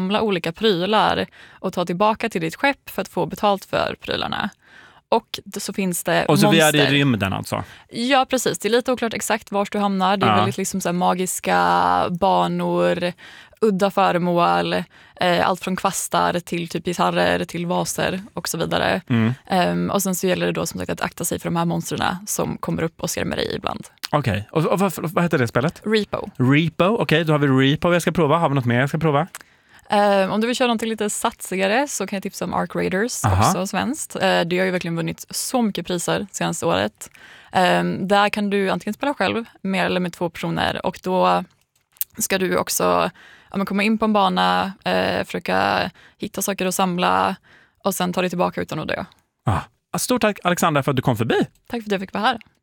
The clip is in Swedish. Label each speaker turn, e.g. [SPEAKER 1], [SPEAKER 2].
[SPEAKER 1] samla olika prylar och ta tillbaka till ditt skepp för att få betalt för prylarna. Och så finns det
[SPEAKER 2] och så
[SPEAKER 1] monster.
[SPEAKER 2] vi är i rymden alltså?
[SPEAKER 1] Ja, precis. Det är lite oklart exakt var du hamnar. Det är väldigt liksom så här magiska banor, udda föremål, allt från kvastar till typ gitarrer till vaser och så vidare. Och sen så gäller det då som sagt att akta sig för de här monsterna som kommer upp och skrämmer dig ibland.
[SPEAKER 2] Okej. Och vad heter det spelet?
[SPEAKER 1] Repo.
[SPEAKER 2] Okej, då har vi Repo jag ska prova. Har vi något mer jag ska prova?
[SPEAKER 1] Om du vill köra någonting lite satsigare så kan jag tipsa om Ark Raiders, också svenskt. Det har ju verkligen vunnit så mycket priser senaste året. Där kan du antingen spela själv, mer eller med 2 personer, och då ska du också komma in på en bana, försöka hitta saker att samla och sen ta dig tillbaka utan att dö.
[SPEAKER 2] Stort tack Alexandra för att du kom förbi.
[SPEAKER 1] Tack för att jag fick vara här.